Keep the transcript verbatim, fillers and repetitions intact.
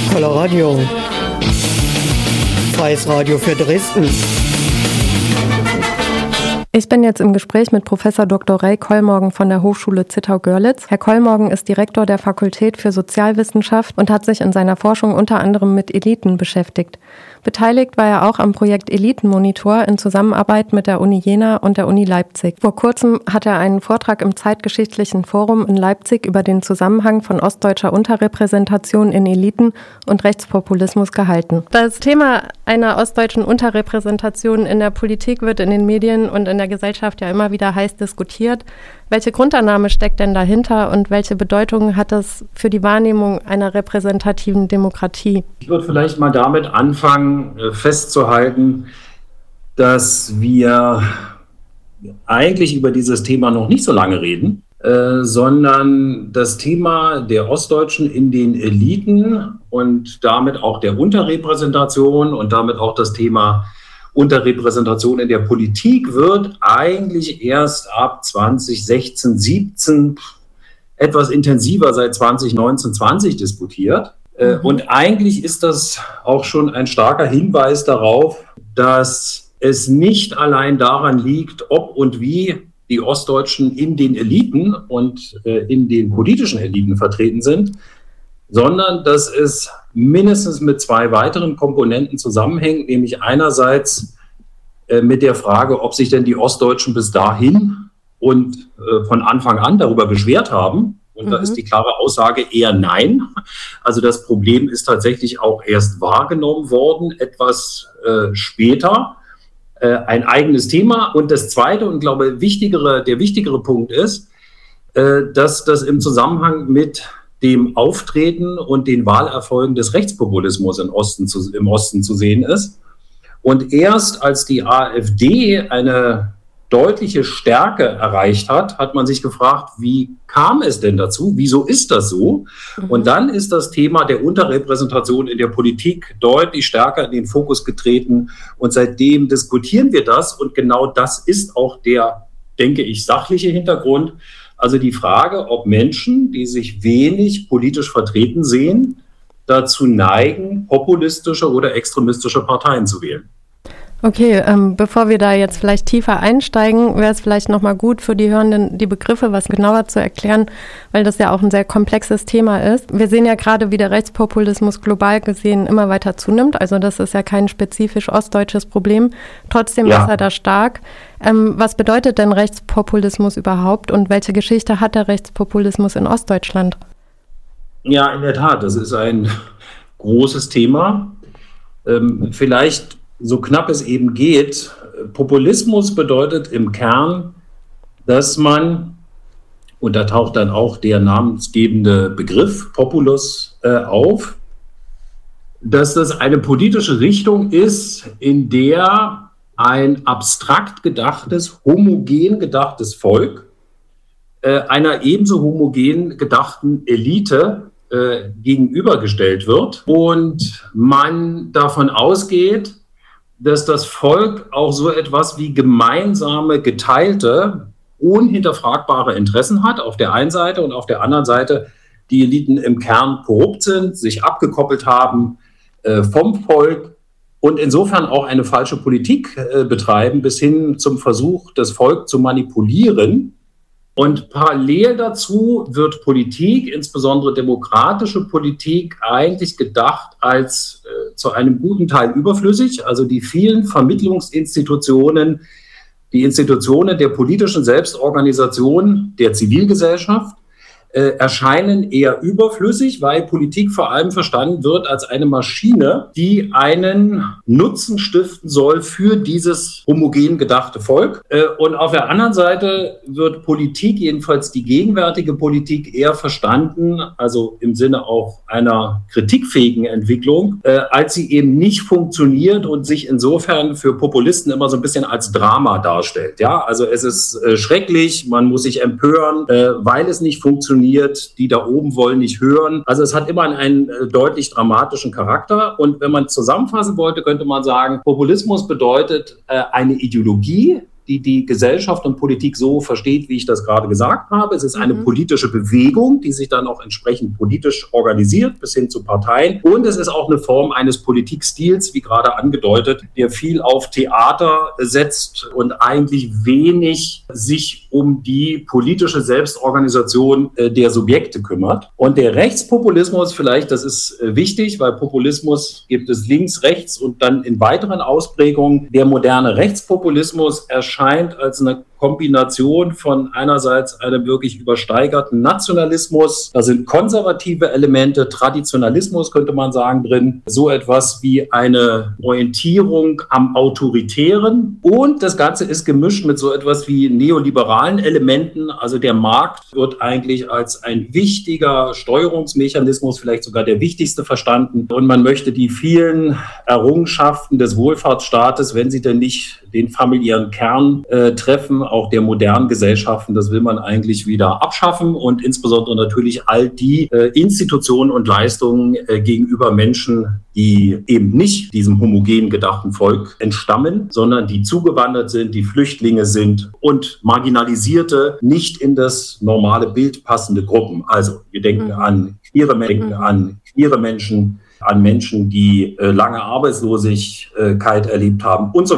Holla Radio. Freies Radio für Dresden. Ich bin jetzt im Gespräch mit Professor Doktor Ray Kollmorgen von der Hochschule Zittau-Görlitz. Herr Kollmorgen ist Direktor der Fakultät für Sozialwissenschaft und hat sich in seiner Forschung unter anderem mit Eliten beschäftigt. Beteiligt war er auch am Projekt Elitenmonitor in Zusammenarbeit mit der Uni Jena und der Uni Leipzig. Vor kurzem hat er einen Vortrag im Zeitgeschichtlichen Forum in Leipzig über den Zusammenhang von ostdeutscher Unterrepräsentation in Eliten und Rechtspopulismus gehalten. Das Thema einer ostdeutschen Unterrepräsentation in der Politik wird in den Medien und in der Gesellschaft ja immer wieder heiß diskutiert. Welche Grundannahme steckt denn dahinter und welche Bedeutung hat das für die Wahrnehmung einer repräsentativen Demokratie? Ich würde vielleicht mal damit anfangen, festzuhalten, dass wir eigentlich über dieses Thema noch nicht so lange reden, äh, sondern das Thema der Ostdeutschen in den Eliten und damit auch der Unterrepräsentation und damit auch das Thema Unterrepräsentation in der Politik wird eigentlich erst ab zwanzig sechzehn, siebzehn etwas intensiver seit zwanzig neunzehn, zwanzig diskutiert. Mhm. Und eigentlich ist das auch schon ein starker Hinweis darauf, dass es nicht allein daran liegt, ob und wie die Ostdeutschen in den Eliten und in den politischen Eliten vertreten sind, sondern dass es mindestens mit zwei weiteren Komponenten zusammenhängt, nämlich einerseits äh, mit der Frage, ob sich denn die Ostdeutschen bis dahin und äh, von Anfang an darüber beschwert haben. Und mhm. da ist die klare Aussage eher nein. Also das Problem ist tatsächlich auch erst wahrgenommen worden, etwas äh, später. Äh, ein eigenes Thema. Und das zweite und glaube wichtigere, der wichtigere Punkt ist, äh, dass das im Zusammenhang mit dem Auftreten und den Wahlerfolgen des Rechtspopulismus im Osten zu, im Osten zu sehen ist. Und erst als die AfD eine deutliche Stärke erreicht hat, hat man sich gefragt, wie kam es denn dazu? Wieso ist das so? Mhm. Und dann ist das Thema der Unterrepräsentation in der Politik deutlich stärker in den Fokus getreten. Und seitdem diskutieren wir das. Und genau das ist auch der, denke ich, sachliche Hintergrund. Also die Frage, ob Menschen, die sich wenig politisch vertreten sehen, dazu neigen, populistische oder extremistische Parteien zu wählen. Okay, ähm, bevor wir da jetzt vielleicht tiefer einsteigen, wäre es vielleicht nochmal gut für die Hörenden, die Begriffe was genauer zu erklären, weil das ja auch ein sehr komplexes Thema ist. Wir sehen ja gerade, wie der Rechtspopulismus global gesehen immer weiter zunimmt. Also das ist ja kein spezifisch ostdeutsches Problem. Trotzdem ja. ist er da stark. Ähm, was bedeutet denn Rechtspopulismus überhaupt und welche Geschichte hat der Rechtspopulismus in Ostdeutschland? Ja, in der Tat, das ist ein großes Thema. Ähm, vielleicht so knapp es eben geht. Populismus bedeutet im Kern, dass man, und da taucht dann auch der namensgebende Begriff Populus äh, auf, dass das eine politische Richtung ist, in der ein abstrakt gedachtes, homogen gedachtes Volk äh, einer ebenso homogen gedachten Elite äh, gegenübergestellt wird und man davon ausgeht, dass das Volk auch so etwas wie gemeinsame, geteilte, unhinterfragbare Interessen hat, auf der einen Seite, und auf der anderen Seite die Eliten im Kern korrupt sind, sich abgekoppelt haben äh, vom Volk und insofern auch eine falsche Politik äh, betreiben, bis hin zum Versuch, das Volk zu manipulieren. Und parallel dazu wird Politik, insbesondere demokratische Politik, eigentlich gedacht als äh, zu einem guten Teil überflüssig. Also die vielen Vermittlungsinstitutionen, die Institutionen der politischen Selbstorganisation, der Zivilgesellschaft, äh, erscheinen eher überflüssig, weil Politik vor allem verstanden wird als eine Maschine, die einen Nutzen stiften soll für dieses homogen gedachte Volk. Äh, und auf der anderen Seite wird Politik, jedenfalls die gegenwärtige Politik, eher verstanden, also im Sinne auch einer kritikfähigen Entwicklung, äh, als sie eben nicht funktioniert und sich insofern für Populisten immer so ein bisschen als Drama darstellt. Ja, also es ist äh, schrecklich, man muss sich empören, äh, weil es nicht funktioniert. Die da oben wollen nicht hören. Also es hat immer einen äh, deutlich dramatischen Charakter. Und wenn man zusammenfassen wollte, könnte man sagen, Populismus bedeutet äh, eine Ideologie, die die Gesellschaft und Politik so versteht, wie ich das gerade gesagt habe. Es ist eine mhm. politische Bewegung, die sich dann auch entsprechend politisch organisiert, bis hin zu Parteien. Und es ist auch eine Form eines Politikstils, wie gerade angedeutet, der viel auf Theater setzt und eigentlich wenig sich um die politische Selbstorganisation äh, der Subjekte kümmert. Und der Rechtspopulismus, vielleicht, das ist äh, wichtig, weil Populismus gibt es links, rechts und dann in weiteren Ausprägungen. Der moderne Rechtspopulismus erscheint als eine Kombination von einerseits einem wirklich übersteigerten Nationalismus, da sind konservative Elemente, Traditionalismus könnte man sagen drin, so etwas wie eine Orientierung am Autoritären und das Ganze ist gemischt mit so etwas wie neoliberalen Elementen, also der Markt wird eigentlich als ein wichtiger Steuerungsmechanismus, vielleicht sogar der wichtigste verstanden und man möchte die vielen Errungenschaften des Wohlfahrtsstaates, wenn sie denn nicht den familiären Kern äh, treffen, auch der modernen Gesellschaften, das will man eigentlich wieder abschaffen und insbesondere natürlich all die äh, Institutionen und Leistungen äh, gegenüber Menschen, die eben nicht diesem homogen gedachten Volk entstammen, sondern die zugewandert sind, die Flüchtlinge sind und marginalisierte, nicht in das normale Bild passende Gruppen. Also wir denken mhm. an queere Menschen, mhm. an queere Menschen, an Menschen, die äh, lange Arbeitslosigkeit erlebt haben und so